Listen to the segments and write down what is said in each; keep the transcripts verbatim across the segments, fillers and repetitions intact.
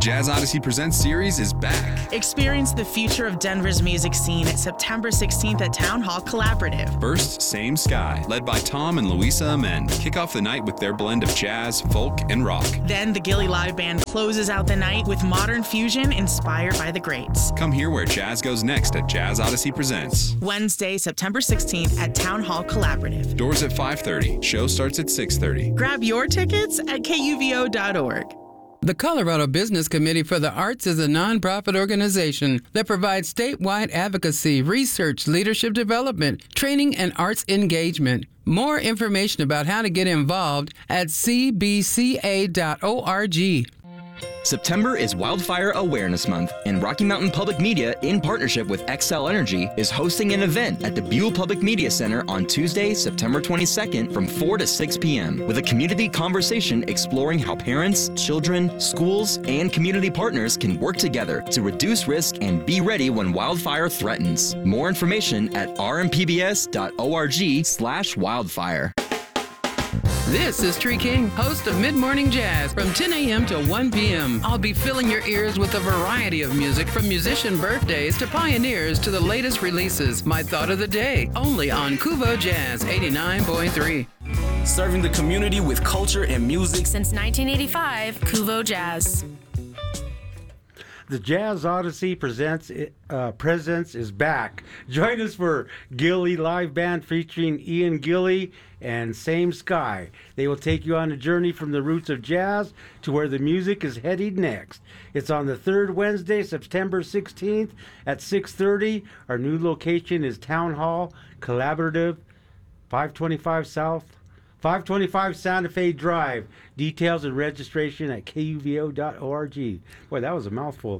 Jazz Odyssey Presents series is back. Experience the future of Denver's music scene at September sixteenth at Town Hall Collaborative. First, Same Sky, led by Tom and Louisa Amend, kick off the night with their blend of jazz, folk, and rock. Then the Gilly Live Band closes out the night with modern fusion inspired by the greats. Come hear where jazz goes next at Jazz Odyssey Presents. Wednesday, September sixteenth at Town Hall Collaborative. Doors at five thirty. Show starts at six thirty. Grab your tickets at K U V O dot org. The Colorado Business Committee for the Arts is a nonprofit organization that provides statewide advocacy, research, leadership development, training, and arts engagement. More information about how to get involved at c b c a dot org. September is Wildfire Awareness Month, and Rocky Mountain Public Media, in partnership with Xcel Energy, is hosting an event at the Buell Public Media Center on Tuesday, September twenty-second from four to six p.m. with a community conversation exploring how parents, children, schools, and community partners can work together to reduce risk and be ready when wildfire threatens. More information at r m p b s dot org slash wildfire. This is Tree King, host of Mid-Morning Jazz from ten a.m. to one p.m. I'll be filling your ears with a variety of music from musician birthdays to pioneers to the latest releases. My thought of the day, only on Kuvo Jazz eighty-nine point three. Serving the community with culture and music since nineteen eighty-five, Kuvo Jazz. The Jazz Odyssey presents uh, presents is back. Join us for Gilly Live Band featuring Ian Gilly and Same Sky. They will take you on a journey from the roots of jazz to where the music is headed next. It's on the third Wednesday, September sixteenth at six thirty. Our new location is Town Hall Collaborative, five twenty-five South. five twenty-five Santa Fe Drive. Details and registration at k u v o dot org. Boy, that was a mouthful.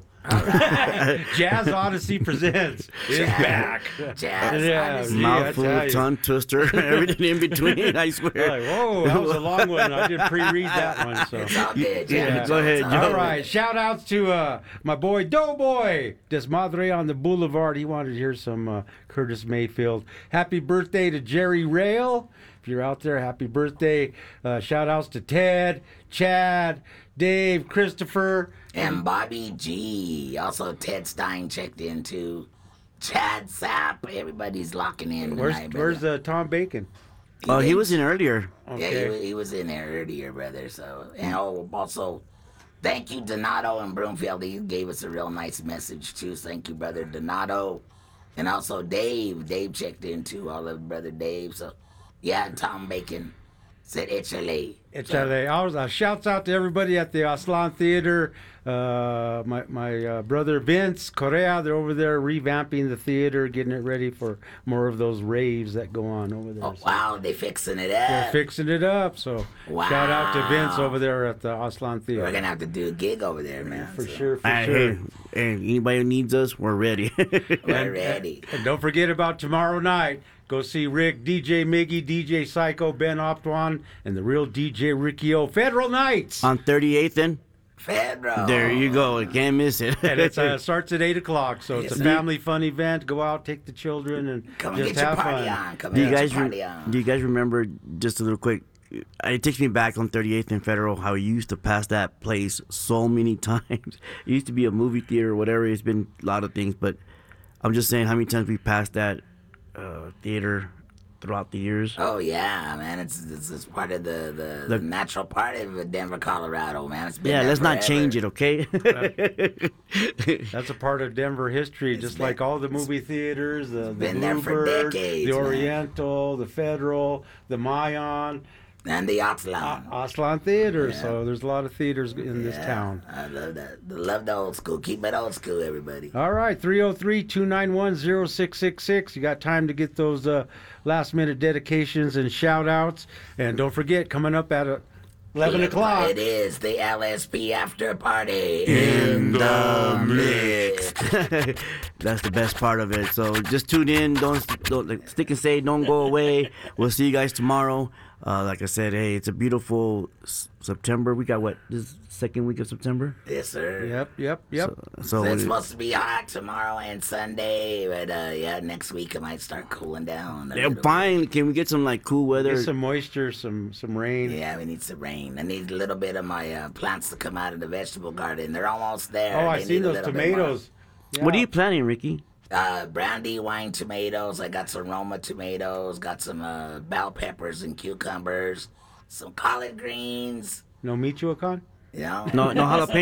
Jazz Odyssey presents is back. Jazz yeah, Odyssey. gee, Mouthful, tongue twister, everything in between, I swear. Like, whoa, that was a long one. I didn't pre-read that one. So. It's all good, yeah. yeah. Go ahead, Joe. All right, shout outs to uh, my boy Doughboy Desmadre on the Boulevard. He wanted to hear some uh, Curtis Mayfield. Happy birthday to Jerry Rail. If you're out there, happy birthday. Uh, shout outs to Ted, Chad, Dave, Christopher. And Bobby G. Also, Ted Stein checked in too. Chad Sapp. Everybody's locking in Where's, tonight, where's uh, Tom Bacon? He Oh, did- he was in earlier. Yeah, he, Okay. was- he was in there earlier, brother. So, and oh, also, thank you, Donato and Broomfield. He gave us a real nice message too. Thank you, brother Donato, and also Dave. Dave checked in too. All of brother Dave. So, yeah, Tom Bacon said Italy. It's L A. I was, uh, shouts out to everybody at the Aslan Theater. Uh, my my uh, brother Vince Correa, they're over there revamping the theater, getting it ready for more of those raves that go on over there. Oh, So wow, they fixing it they're up. fixing it up. So shout out to Vince Wow. over there at the Aslan Theater. We're gonna have to do a gig over there, man. For So, sure, for Hey, sure. hey, hey, anybody who needs us, we're ready. We're ready. And don't forget about tomorrow night. Go see Rick, D J Miggy, D J Psycho, Ben Optwan, and the real D J Ricky O. Federal Nights. On thirty-eighth, then? Fedro. There you go. You can't miss it. And it uh, starts at eight o'clock, so it's Yes, a family fun event. Go out, take the children, and Come and just get your have party fun. on. Come Do and you get guys your re- party on. do you guys remember, just a little quick, it takes me back on thirty-eighth and Federal, how we used to pass that place so many times. It used to be a movie theater or whatever. It's been a lot of things, but I'm just saying how many times we passed that uh, theater throughout the years. Oh yeah, man! It's it's, it's part of the, the, the Look- natural part of Denver, Colorado, man. It's been Yeah, there let's not forever. change it, okay? That's a part of Denver history, just been- like all the movie theaters, the, the been there for Bluebird, decades, the man. Oriental, the Federal, the Mayan, And the Oxlawn. uh, Aslan Theater. Yeah. So there's a lot of theaters in this Yeah, town. I love that. Love the old school. Keep it old school, everybody. All right, three oh three, two nine one, oh six six six. You got time to get those uh, last minute dedications and shout outs. And don't forget, coming up at uh, eleven o'clock. It is the L S P after party. In the mix. That's the best part of it. So just tune in. Don't, don't like, stick and say. Don't go away. We'll see you guys tomorrow. Uh, like I said, hey, it's a beautiful s- September. We got what, this second week of September? Yes, sir. Yep, yep, yep. So, So so it's it- supposed to be hot tomorrow and Sunday, but uh, yeah, next week it might start cooling down. a yeah, little bit. fine. Can we get some like cool weather? Get some moisture, some some rain. Yeah, we need some rain. I need a little bit of my uh, plants to come out of the vegetable garden. They're almost there. Oh, I They seen need a those little bit more. tomatoes. What are Yeah. you planning, Ricky? Uh, brandy wine tomatoes. I got some Roma tomatoes. Got some uh, bell peppers and cucumbers. Some collard greens. No Michoacan? You know. No, no jalapeno.